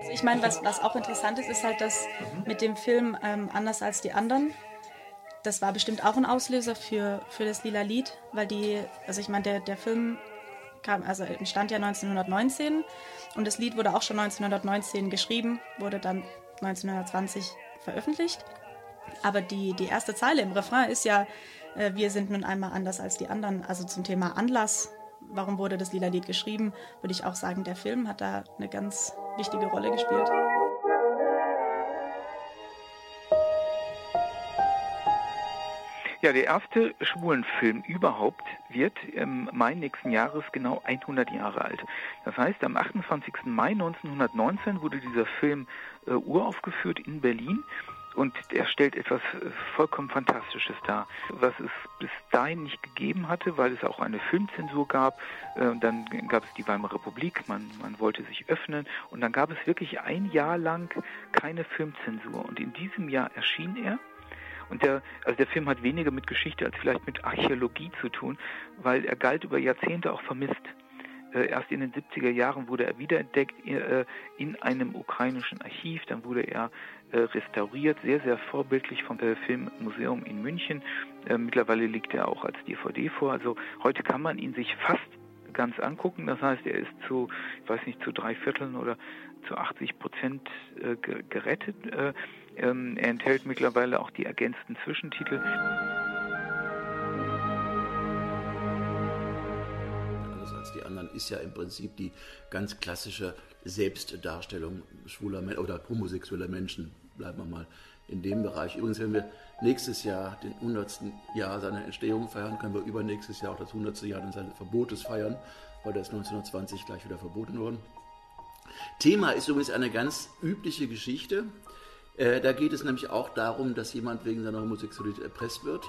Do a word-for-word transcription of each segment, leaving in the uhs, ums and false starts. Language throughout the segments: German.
Also ich meine, was, was auch interessant ist, ist halt, dass mit dem Film ähm, Anders als die anderen, das war bestimmt auch ein Auslöser für, für das Lila Lied, weil die, also ich meine, der, der Film kam, also entstand ja neunzehnhundertneunzehn und das Lied wurde auch schon neunzehnhundertneunzehn geschrieben, wurde dann neunzehnhundertzwanzig veröffentlicht. Aber die, die erste Zeile im Refrain ist ja, äh, wir sind nun einmal anders als die anderen. Also zum Thema Anlass, warum wurde das Lila Lied geschrieben, würde ich auch sagen, der Film hat da eine ganz wichtige Rolle gespielt. Ja, der erste Schwulenfilm überhaupt wird im Mai nächsten Jahres genau hundert Jahre alt. Das heißt, am achtundzwanzigsten Mai neunzehnhundertneunzehn wurde dieser Film äh, uraufgeführt in Berlin. Und er stellt etwas vollkommen Fantastisches dar, was es bis dahin nicht gegeben hatte, weil es auch eine Filmzensur gab. Dann gab es die Weimarer Republik, man, man wollte sich öffnen. Und dann gab es wirklich ein Jahr lang keine Filmzensur. Und in diesem Jahr erschien er. Und der, also der Film hat weniger mit Geschichte als vielleicht mit Archäologie zu tun, weil er galt über Jahrzehnte auch vermisst. Erst in den siebziger Jahren wurde er wiederentdeckt in einem ukrainischen Archiv, dann wurde er restauriert, sehr, sehr vorbildlich vom Filmmuseum in München. Mittlerweile liegt er auch als D V D vor, also heute kann man ihn sich fast ganz angucken, das heißt, er ist zu, ich weiß nicht, zu drei Vierteln oder zu achtzig Prozent gerettet. Er enthält mittlerweile auch die ergänzten Zwischentitel. Die anderen ist ja im Prinzip die ganz klassische Selbstdarstellung schwuler oder homosexueller Menschen. Bleiben wir mal in dem Bereich. Übrigens, wenn wir nächstes Jahr den hundertsten Jahr seiner Entstehung feiern, können wir übernächstes Jahr auch das hundertste Jahr seines Verbotes feiern, weil das neunzehnhundertzwanzig gleich wieder verboten worden. Thema ist übrigens eine ganz übliche Geschichte. Äh, da geht es nämlich auch darum, dass jemand wegen seiner Homosexualität erpresst wird.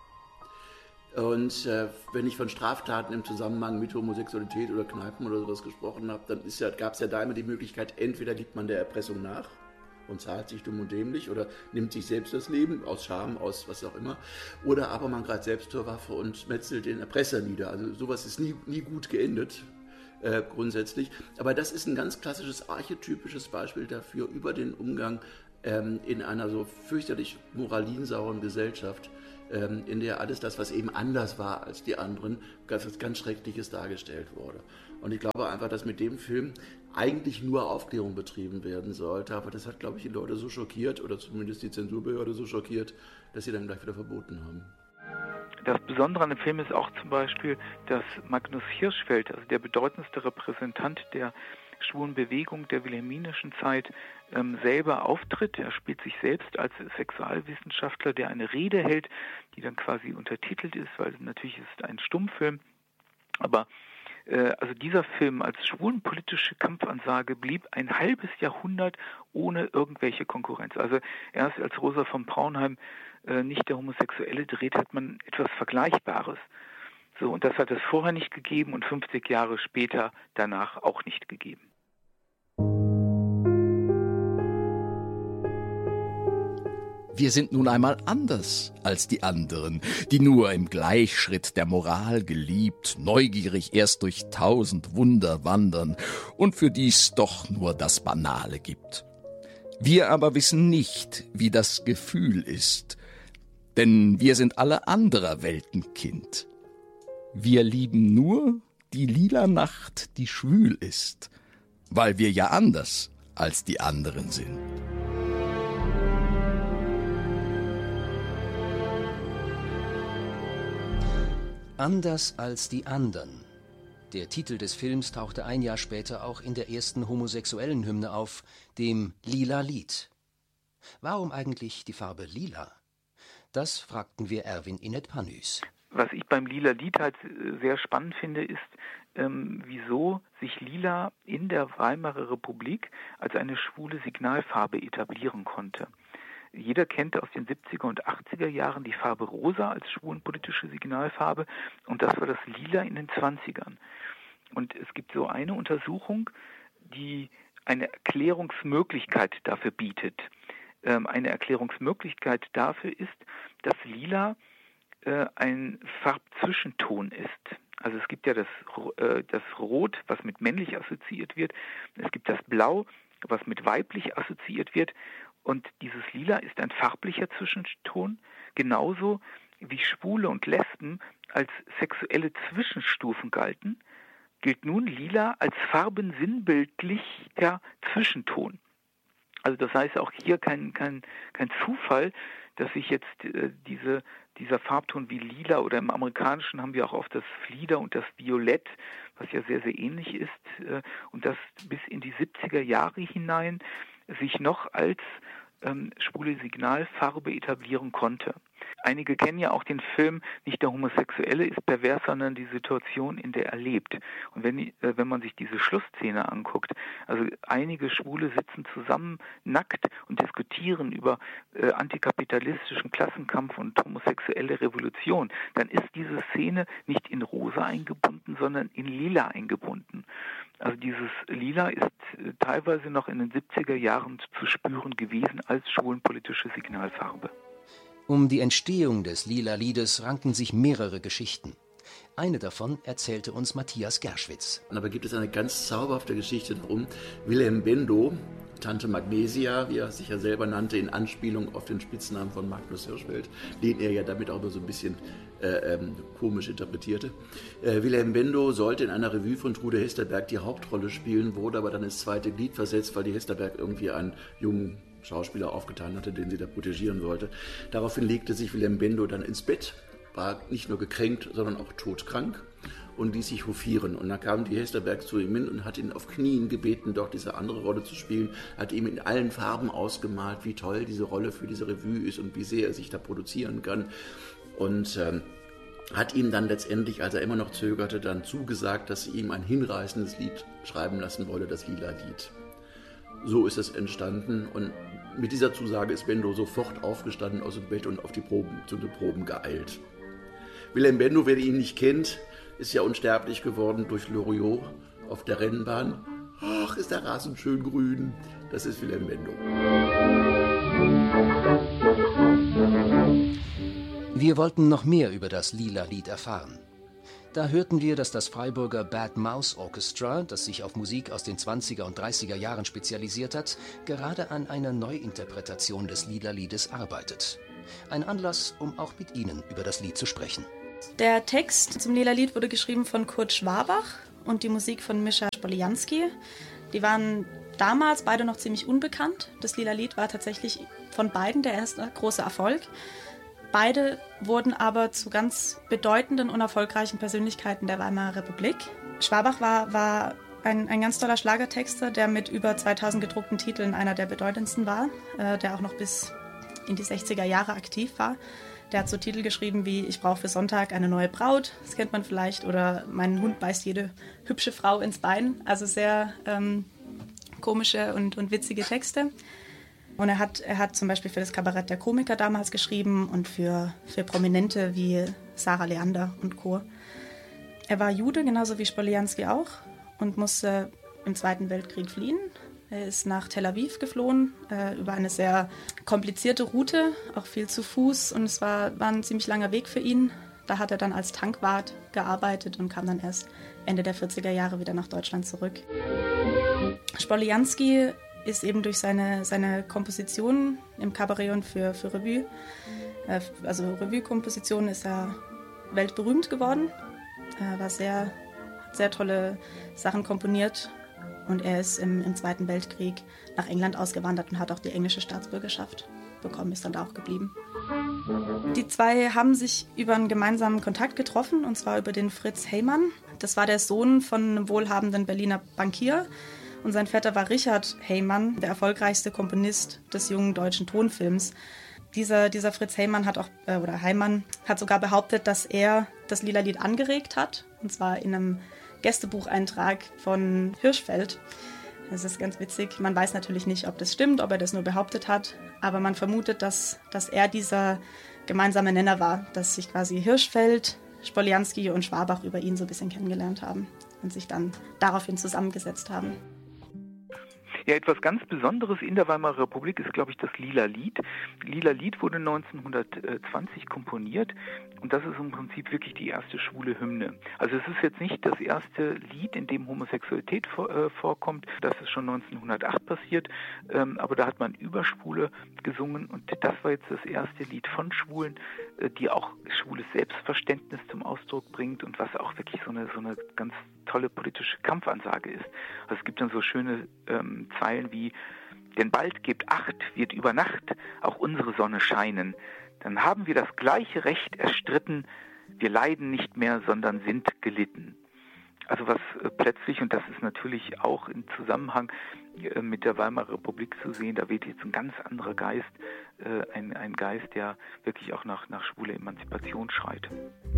Und äh, wenn ich von Straftaten im Zusammenhang mit Homosexualität oder Kneipen oder sowas gesprochen habe, dann ja, gab es ja da immer die Möglichkeit, entweder gibt man der Erpressung nach und zahlt sich dumm und dämlich oder nimmt sich selbst das Leben, aus Scham, aus was auch immer, oder aber man greift selbst zur Waffe und metzelt den Erpresser nieder. Also sowas ist nie, nie gut geendet, äh, grundsätzlich. Aber das ist ein ganz klassisches, archetypisches Beispiel dafür, über den Umgang ähm, in einer so fürchterlich moralinsauren Gesellschaft, in der alles das, was eben anders war als die anderen, ganz, ganz Schreckliches dargestellt wurde. Und ich glaube einfach, dass mit dem Film eigentlich nur Aufklärung betrieben werden sollte, aber das hat, glaube ich, die Leute so schockiert, oder zumindest die Zensurbehörde so schockiert, dass sie dann gleich wieder verboten haben. Das Besondere an dem Film ist auch zum Beispiel, dass Magnus Hirschfeld, also der bedeutendste Repräsentant der schwulen Bewegung der wilhelminischen Zeit, ähm, selber auftritt. Er spielt sich selbst als Sexualwissenschaftler, der eine Rede hält, die dann quasi untertitelt ist, weil natürlich ist es ein Stummfilm. Aber äh, also dieser Film als schwulenpolitische Kampfansage blieb ein halbes Jahrhundert ohne irgendwelche Konkurrenz. Also erst als Rosa von Braunheim äh, nicht der Homosexuelle dreht, hat man etwas Vergleichbares. So, und das hat es vorher nicht gegeben und fünfzig Jahre später danach auch nicht gegeben. Wir sind nun einmal anders als die anderen, die nur im Gleichschritt der Moral geliebt, neugierig erst durch tausend Wunder wandern und für dies doch nur das Banale gibt. Wir aber wissen nicht, wie das Gefühl ist, denn wir sind alle anderer Welten Kind. Wir lieben nur die lila Nacht, die schwül ist, weil wir ja anders als die anderen sind. Anders als die anderen. Der Titel des Films tauchte ein Jahr später auch in der ersten homosexuellen Hymne auf, dem Lila Lied. Warum eigentlich die Farbe Lila? Das fragten wir Erwin Inet-Panüs. Was ich beim Lila Lied halt sehr spannend finde, ist, ähm, wieso sich Lila in der Weimarer Republik als eine schwule Signalfarbe etablieren konnte. Jeder kennt aus den siebziger und achtziger Jahren die Farbe Rosa als schwulenpolitische Signalfarbe und das war das Lila in den zwanzigern. Und es gibt so eine Untersuchung, die eine Erklärungsmöglichkeit dafür bietet. Ähm, eine Erklärungsmöglichkeit dafür ist, dass Lila äh, ein Farbzwischenton ist. Also es gibt ja das, äh, das Rot, was mit männlich assoziiert wird. Es gibt das Blau, was mit weiblich assoziiert wird. Und dieses Lila ist ein farblicher Zwischenton, genauso wie Schwule und Lesben als sexuelle Zwischenstufen galten, gilt nun Lila als farbensinnbildlicher Zwischenton. Also das heißt auch hier kein, kein, kein Zufall, dass sich jetzt äh, diese, dieser Farbton wie Lila, oder im Amerikanischen haben wir auch oft das Flieder und das Violett, was ja sehr, sehr ähnlich ist, äh, und das bis in die siebziger Jahre hinein sich noch als ähm, schwule Signalfarbe etablieren konnte. Einige kennen ja auch den Film Nicht der Homosexuelle ist pervers, sondern die Situation, in der er lebt. Und wenn, äh, wenn man sich diese Schlussszene anguckt, also einige Schwule sitzen zusammen nackt und diskutieren über äh, antikapitalistischen Klassenkampf und homosexuelle Revolution, dann ist diese Szene nicht in rosa eingebunden, sondern in lila eingebunden. Also dieses Lila ist äh, teilweise noch in den siebziger Jahren zu spüren gewesen als schwulenpolitische Signalfarbe. Um die Entstehung des Lila-Liedes ranken sich mehrere Geschichten. Eine davon erzählte uns Matthias Gerschwitz. Aber gibt es eine ganz zauberhafte Geschichte darum. Wilhelm Bendo, Tante Magnesia, wie er sich ja selber nannte, in Anspielung auf den Spitznamen von Magnus Hirschfeld, den er ja damit auch nur so ein bisschen äh, ähm, komisch interpretierte. Äh, Wilhelm Bendo sollte in einer Revue von Trude Hesterberg die Hauptrolle spielen, wurde aber dann ins zweite Glied versetzt, weil die Hesterberg irgendwie einen jungen Schauspieler aufgetan hatte, den sie da protegieren wollte. Daraufhin legte sich Wilhelm Bendo dann ins Bett, war nicht nur gekränkt, sondern auch todkrank und ließ sich hofieren. Und dann kam die Hesterberg zu ihm hin und hat ihn auf Knien gebeten, doch diese andere Rolle zu spielen, hat ihm in allen Farben ausgemalt, wie toll diese Rolle für diese Revue ist und wie sehr er sich da produzieren kann. Und ähm, hat ihm dann letztendlich, als er immer noch zögerte, dann zugesagt, dass sie ihm ein hinreißendes Lied schreiben lassen wolle, das Lila-Lied. So ist es entstanden, und mit dieser Zusage ist Bendo sofort aufgestanden aus dem Bett und auf die Proben, zu den Proben geeilt. Wilhelm Bendo, wer ihn nicht kennt, ist ja unsterblich geworden durch Loriot auf der Rennbahn. Ach, ist der Rasen schön grün. Das ist Wilhelm Bendo. Wir wollten noch mehr über das Lila-Lied erfahren. Da hörten wir, dass das Freiburger Bad Mouse Orchestra, das sich auf Musik aus den zwanziger und dreißiger Jahren spezialisiert hat, gerade an einer Neuinterpretation des Lila-Liedes arbeitet. Ein Anlass, um auch mit Ihnen über das Lied zu sprechen. Der Text zum Lila-Lied wurde geschrieben von Kurt Schwabach und die Musik von Mischa Spolianski. Die waren damals beide noch ziemlich unbekannt. Das Lila-Lied war tatsächlich von beiden der erste große Erfolg. Beide wurden aber zu ganz bedeutenden und erfolgreichen Persönlichkeiten der Weimarer Republik. Schwabach war, war ein, ein ganz toller Schlagertexter, der mit über zweitausend gedruckten Titeln einer der bedeutendsten war, äh, der auch noch bis in die sechziger Jahre aktiv war. Der hat so Titel geschrieben wie Ich brauche für Sonntag eine neue Braut, das kennt man vielleicht, oder Mein Hund beißt jede hübsche Frau ins Bein. Also sehr ähm, komische und, und witzige Texte. Und er hat, er hat zum Beispiel für das Kabarett der Komiker damals geschrieben und für, für Prominente wie Sarah Leander und Co. Er war Jude, genauso wie Spolianski auch, und musste im Zweiten Weltkrieg fliehen. Er ist nach Tel Aviv geflohen, äh, über eine sehr komplizierte Route, auch viel zu Fuß. Und es war, war ein ziemlich langer Weg für ihn. Da hat er dann als Tankwart gearbeitet und kam dann erst Ende der vierziger Jahre wieder nach Deutschland zurück. Spolianski ist eben durch seine, seine Kompositionen im Kabarett und für, für Revue, äh, also Revue-Kompositionen, ist er weltberühmt geworden. Er war sehr, hat sehr tolle Sachen komponiert und er ist im, im Zweiten Weltkrieg nach England ausgewandert und hat auch die englische Staatsbürgerschaft bekommen, ist dann da auch geblieben. Die zwei haben sich über einen gemeinsamen Kontakt getroffen, und zwar über den Fritz Heymann. Das war der Sohn von einem wohlhabenden Berliner Bankier. Und sein Vetter war Richard Heymann, der erfolgreichste Komponist des jungen deutschen Tonfilms. Dieser, dieser Fritz Heymann hat auch, äh, oder Heymann hat sogar behauptet, dass er das Lila-Lied angeregt hat. Und zwar in einem Gästebucheintrag von Hirschfeld. Das ist ganz witzig. Man weiß natürlich nicht, ob das stimmt, ob er das nur behauptet hat. Aber man vermutet, dass, dass er dieser gemeinsame Nenner war, dass sich quasi Hirschfeld, Spolianski und Schwabach über ihn so ein bisschen kennengelernt haben und sich dann daraufhin zusammengesetzt haben. Ja, etwas ganz Besonderes in der Weimarer Republik ist, glaube ich, das Lila Lied. Lila Lied wurde neunzehnhundertzwanzig komponiert und das ist im Prinzip wirklich die erste schwule Hymne. Also es ist jetzt nicht das erste Lied, in dem Homosexualität vor, äh, vorkommt. Das ist schon neunzehnhundertacht passiert, ähm, aber da hat man über Schwule gesungen und das war jetzt das erste Lied von Schwulen, äh, die auch schwules Selbstverständnis zum Ausdruck bringt und was auch wirklich so eine, so eine ganz tolle politische Kampfansage ist. Also es gibt dann so schöne ähm, Zeilen wie: Denn bald gebt Acht, wird über Nacht auch unsere Sonne scheinen. Dann haben wir das gleiche Recht erstritten, wir leiden nicht mehr, sondern sind gelitten. Also was äh, plötzlich, und das ist natürlich auch im Zusammenhang äh, mit der Weimarer Republik zu sehen, da weht jetzt ein ganz anderer Geist, äh, ein, ein Geist, der wirklich auch nach, nach schwuler Emanzipation schreit.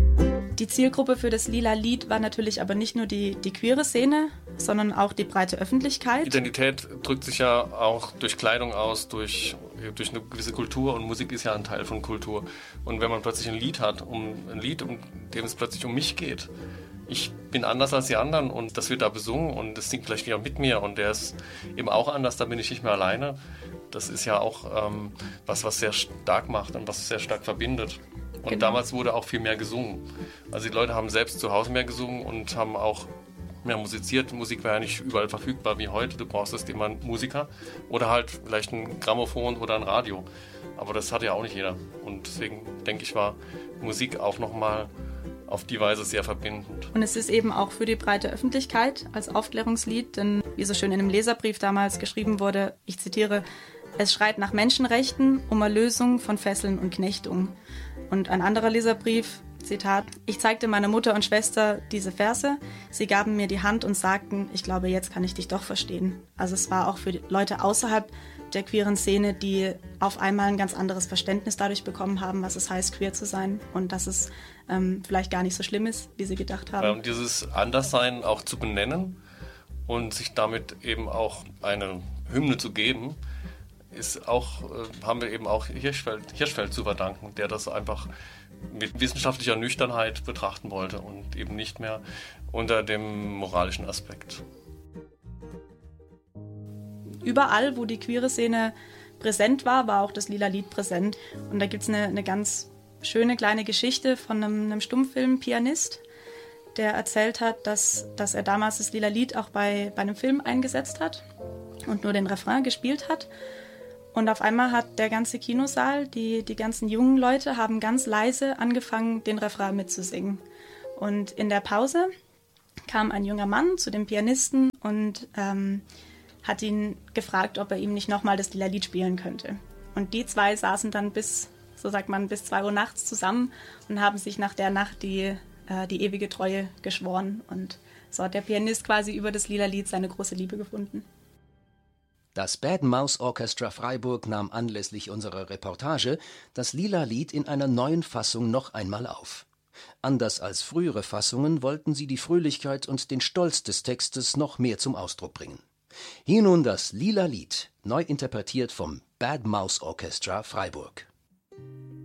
Die Zielgruppe für das Lila Lied war natürlich aber nicht nur die, die queere Szene, sondern auch die breite Öffentlichkeit. Identität drückt sich ja auch durch Kleidung aus, durch, durch eine gewisse Kultur, und Musik ist ja ein Teil von Kultur. Und wenn man plötzlich ein Lied hat, um ein Lied, um dem es plötzlich um mich geht, ich bin anders als die anderen und das wird da besungen und das singt vielleicht jemand mit mir und der ist eben auch anders, da bin ich nicht mehr alleine. Das ist ja auch ähm, was, was sehr stark macht und was sehr stark verbindet. Und genau. Damals wurde auch viel mehr gesungen. Also die Leute haben selbst zu Hause mehr gesungen und haben auch mehr musiziert. Musik war ja nicht überall verfügbar wie heute. Du brauchst erst immer einen Musiker oder halt vielleicht ein Grammophon oder ein Radio. Aber das hatte ja auch nicht jeder. Und deswegen denke ich, war Musik auch nochmal auf die Weise sehr verbindend. Und es ist eben auch für die breite Öffentlichkeit als Aufklärungslied, denn wie so schön in einem Leserbrief damals geschrieben wurde, ich zitiere: Es schreit nach Menschenrechten, um Erlösung von Fesseln und Knechtung. Und ein anderer Leserbrief, Zitat: Ich zeigte meiner Mutter und Schwester diese Verse, sie gaben mir die Hand und sagten, ich glaube, jetzt kann ich dich doch verstehen. Also es war auch für die Leute außerhalb der queeren Szene, die auf einmal ein ganz anderes Verständnis dadurch bekommen haben, was es heißt, queer zu sein und dass es ähm, vielleicht gar nicht so schlimm ist, wie sie gedacht haben. Ähm, dieses Anderssein auch zu benennen und sich damit eben auch eine Hymne zu geben, ist auch, äh, haben wir eben auch Hirschfeld, Hirschfeld zu verdanken, der das einfach mit wissenschaftlicher Nüchternheit betrachten wollte und eben nicht mehr unter dem moralischen Aspekt. Überall, wo die queere Szene präsent war, war auch das Lila Lied präsent. Und da gibt es eine, eine ganz schöne kleine Geschichte von einem, einem Stummfilm-Pianist, der erzählt hat, dass, dass er damals das Lila Lied auch bei, bei einem Film eingesetzt hat und nur den Refrain gespielt hat. Und auf einmal hat der ganze Kinosaal, die, die ganzen jungen Leute, haben ganz leise angefangen, den Refrain mitzusingen. Und in der Pause kam ein junger Mann zu dem Pianisten und ähm, hat ihn gefragt, ob er ihm nicht nochmal das Lila Lied spielen könnte. Und die zwei saßen dann bis, so sagt man, bis zwei Uhr nachts zusammen und haben sich nach der Nacht die, äh, die ewige Treue geschworen. Und so hat der Pianist quasi über das Lila Lied seine große Liebe gefunden. Das Bad Mouse Orchestra Freiburg nahm anlässlich unserer Reportage das Lila Lied in einer neuen Fassung noch einmal auf. Anders als frühere Fassungen wollten sie die Fröhlichkeit und den Stolz des Textes noch mehr zum Ausdruck bringen. Hier nun das Lila Lied, neu interpretiert vom Bad Mouse Orchestra Freiburg.